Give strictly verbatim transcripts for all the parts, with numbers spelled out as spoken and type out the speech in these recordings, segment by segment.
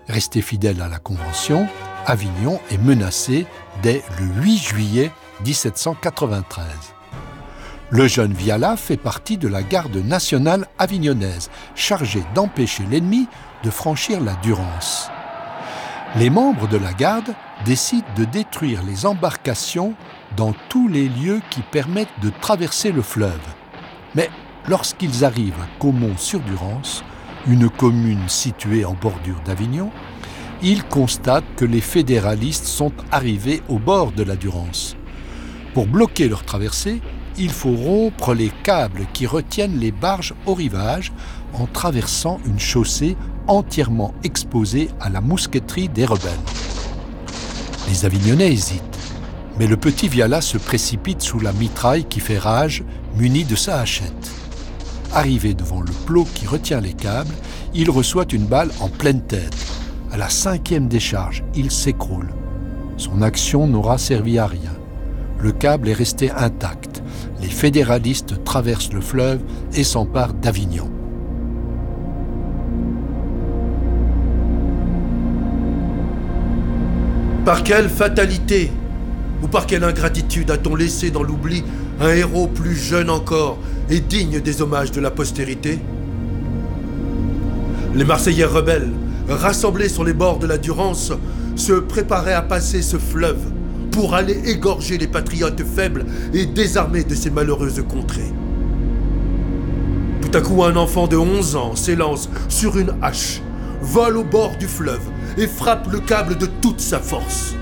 Resté fidèle à la Convention, Avignon est menacé dès le huit juillet dix-sept cent quatre-vingt-treize. Le jeune Viala fait partie de la garde nationale avignonnaise, chargée d'empêcher l'ennemi de franchir la Durance. Les membres de la garde décident de détruire les embarcations dans tous les lieux qui permettent de traverser le fleuve. Mais lorsqu'ils arrivent à Caumont-sur-Durance, une commune située en bordure d'Avignon, ils constatent que les fédéralistes sont arrivés au bord de la Durance. Pour bloquer leur traversée, il faut rompre les câbles qui retiennent les barges au rivage en traversant une chaussée entièrement exposée à la mousqueterie des rebelles. Les Avignonnais hésitent, mais le petit Viala se précipite sous la mitraille qui fait rage, muni de sa hachette. Arrivé devant le plot qui retient les câbles, il reçoit une balle en pleine tête. À la cinquième décharge, il s'écroule. Son action n'aura servi à rien. Le câble est resté intact. Les fédéralistes traversent le fleuve et s'emparent d'Avignon. Par quelle fatalité ou par quelle ingratitude a-t-on laissé dans l'oubli un héros plus jeune encore et digne des hommages de la postérité ? Les Marseillais rebelles, rassemblés sur les bords de la Durance, se préparaient à passer ce fleuve pour aller égorger les patriotes faibles et désarmés de ces malheureuses contrées. Tout à coup, un enfant de onze ans s'élance sur une hache, vole au bord du fleuve et frappe le câble de toute sa force.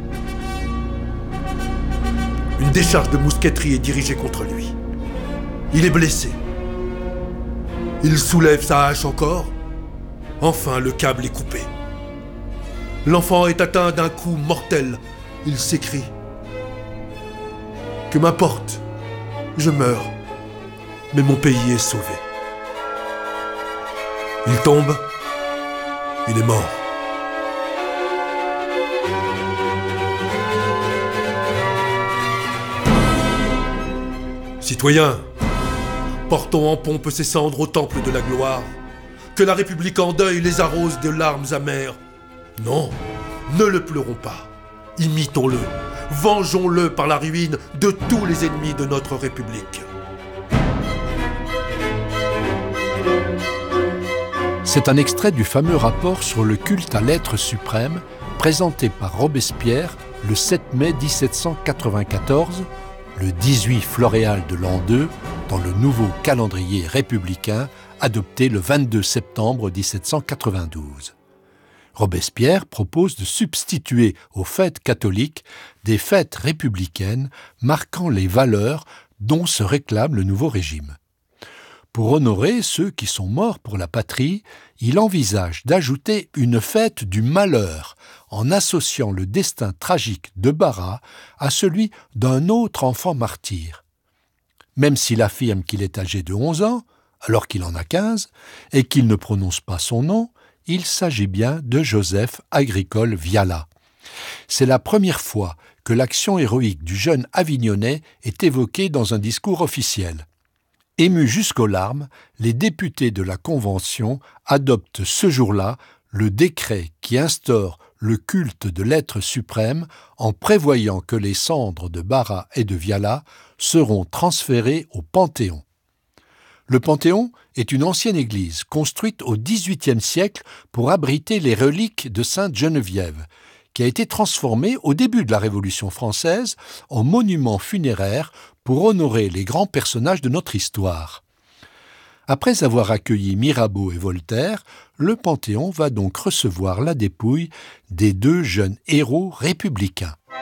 Une décharge de mousqueterie est dirigée contre lui. Il est blessé. Il soulève sa hache encore. Enfin, le câble est coupé. L'enfant est atteint d'un coup mortel. Il s'écrie « Que m'importe, je meurs, mais mon pays est sauvé. » Il tombe, il est mort. Citoyens, portons en pompe ces cendres au temple de la gloire. Que la République en deuil les arrose de larmes amères. Non, ne le pleurons pas. Imitons-le, vengeons-le par la ruine de tous les ennemis de notre République. C'est un extrait du fameux rapport sur le culte à l'être suprême présenté par Robespierre le sept mai dix-sept cent quatre-vingt-quatorze, le dix-huit floréal de l'an deux, dans le nouveau calendrier républicain adopté le vingt-deux septembre dix-sept cent quatre-vingt-douze. Robespierre propose de substituer aux fêtes catholiques des fêtes républicaines marquant les valeurs dont se réclame le nouveau régime. Pour honorer ceux qui sont morts pour la patrie, il envisage d'ajouter une fête du malheur en associant le destin tragique de Barras à celui d'un autre enfant martyr. Même s'il affirme qu'il est âgé de onze ans, alors qu'il en a quinze, et qu'il ne prononce pas son nom, il s'agit bien de Joseph Agricole Viala. C'est la première fois que l'action héroïque du jeune Avignonnais est évoquée dans un discours officiel. Émus jusqu'aux larmes, les députés de la Convention adoptent ce jour-là le décret qui instaure le culte de l'être suprême en prévoyant que les cendres de Barras et de Viala seront transférées au Panthéon. Le Panthéon est une ancienne église construite au dix-huitième siècle pour abriter les reliques de Sainte Geneviève, qui a été transformée au début de la Révolution française en monument funéraire pour honorer les grands personnages de notre histoire. Après avoir accueilli Mirabeau et Voltaire, le Panthéon va donc recevoir la dépouille des deux jeunes héros républicains.